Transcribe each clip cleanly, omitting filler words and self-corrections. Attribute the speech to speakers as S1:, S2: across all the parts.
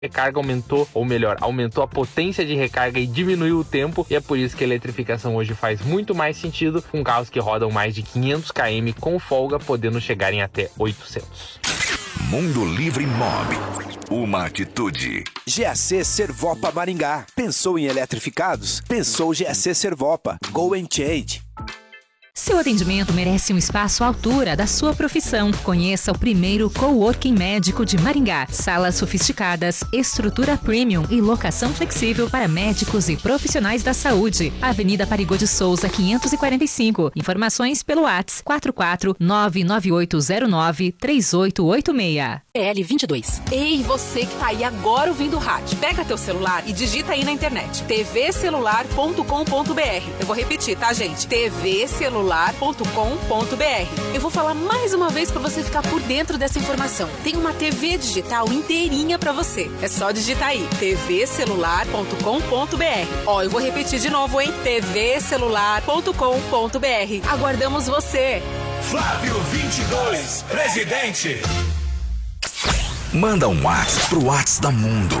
S1: recarga aumentou, ou melhor, aumentou a potência de recarga e diminuiu o tempo, e é por isso que a eletrificação hoje faz muito mais sentido, com carros que rodam mais de 500 km com folga, podendo chegar em até 800.
S2: Mundo Livre Mob. Uma atitude.
S3: GAC Servopa Maringá. Pensou em eletrificados? Pensou GAC Servopa. Go and change.
S4: Seu atendimento merece um espaço à altura da sua profissão. Conheça o primeiro coworking médico de Maringá. Salas sofisticadas, estrutura premium e locação flexível para médicos e profissionais da saúde. Avenida Parigô de Souza, 545. Informações pelo WhatsApp 44998093886.
S5: PL22. Ei, você que tá aí agora ouvindo o rádio. Pega teu celular e digita aí na internet. tvcelular.com.br. Eu vou repetir, tá, gente? tvcelular.com.br. Eu vou falar mais uma vez para você ficar por dentro dessa informação. Tem uma TV digital inteirinha para você. É só digitar aí, tvcelular.com.br. Ó, eu vou repetir de novo, hein? tvcelular.com.br. Aguardamos você.
S2: Flávio 22, presidente. Manda um WhatsApp pro WhatsApp da Mundo.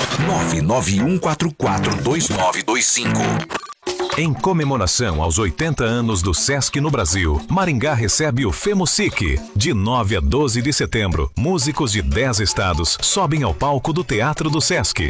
S2: 991442925.
S6: Em comemoração aos 80 anos do Sesc no Brasil, Maringá recebe o FEMUSIC. De 9 a 12 de setembro, músicos de 10 estados sobem ao palco do Teatro do Sesc.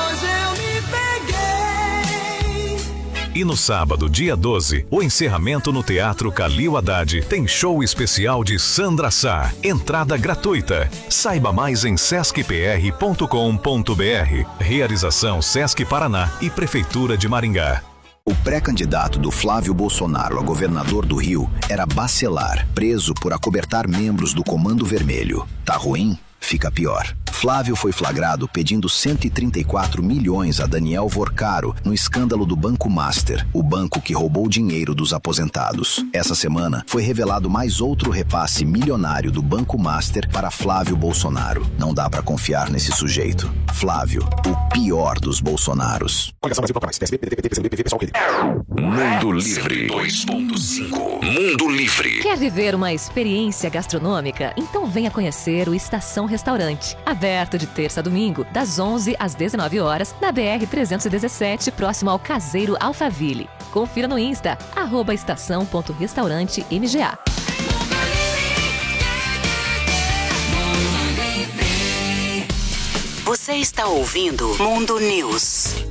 S6: E no sábado, dia 12, o encerramento no Teatro Calil Haddad tem show especial de Sandra Sá. Entrada gratuita. Saiba mais em sescpr.com.br. Realização Sesc Paraná e Prefeitura de Maringá.
S7: O pré-candidato do Flávio Bolsonaro a governador do Rio era Bacelar, preso por acobertar membros do Comando Vermelho. Tá ruim? Fica pior. Flávio foi flagrado pedindo 134 milhões a Daniel Vorcaro no escândalo do Banco Master, o banco que roubou dinheiro dos aposentados. Essa semana foi revelado mais outro repasse milionário do Banco Master para Flávio Bolsonaro. Não dá pra confiar nesse sujeito. Flávio, o pior dos Bolsonaros.
S2: Mundo Livre 2.5. Mundo Livre.
S4: Quer viver uma experiência gastronômica? Então venha conhecer o Estação Restaurante. Aberto de terça a domingo, das 11 às 19 horas, na BR-317, próximo ao Caseiro Alphaville. Confira no Insta, @estação.restaurante-MGA.
S8: Você está ouvindo Mundo News.